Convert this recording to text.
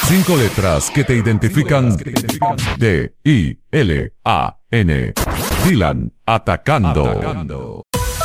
5 letras que te identifican. D-I-L-A-N. Dylan Atacando.